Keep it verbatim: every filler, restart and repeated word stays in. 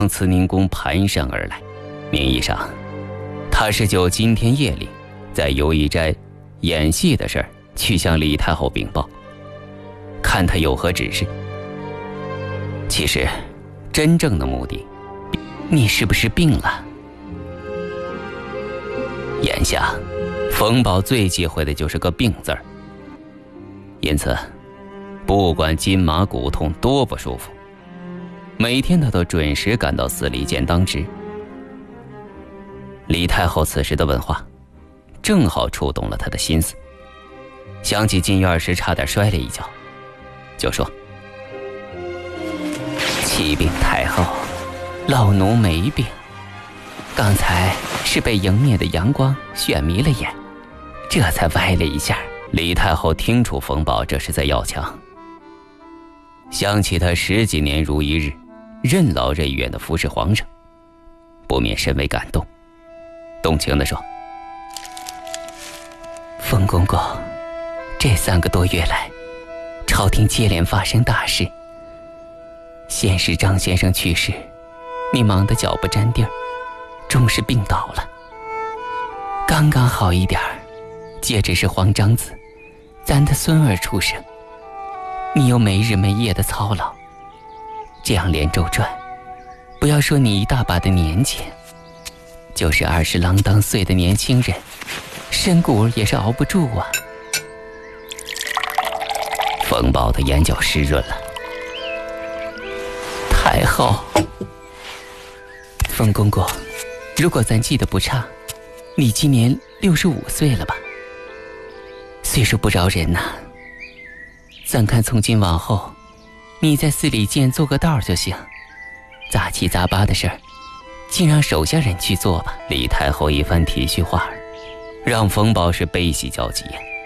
慈宁宫盘山而来，名义上他是就今天夜里在游艺斋演戏的事儿去向李太后禀报，看他有何指示。其实真正的目的，你是不是病了？眼下冯宝最忌讳的就是个病字儿，因此不管筋麻骨痛多不舒服，每天他都准时赶到司礼监当值。李太后此时的问话正好触动了他的心思，想起进院时差点摔了一跤，就说：启禀太后，老奴没病，刚才是被迎面的阳光眩迷了眼，这才歪了一下。李太后听出冯宝这是在要强，想起他十几年如一日任劳任怨的服侍皇上，不免甚为感动，动情地说：冯公公，这三个多月来朝廷接连发生大事，先是张先生去世，你忙得脚不沾地儿，终是病倒了。刚刚好一点儿，接着是皇长子咱的孙儿出生，你又没日没夜的操劳，这样连轴转，不要说你一大把的年纪，就是二十郎当岁的年轻人，身骨也是熬不住啊。冯宝的眼角湿润了。太后，冯公公，如果咱记得不差，你今年六十五岁了吧？岁数不饶人呐、啊。咱看从今往后，你在司礼监做个道就行，杂七杂八的事儿，竟让手下人去做吧。李太后一番体恤话，让冯宝是悲喜交集。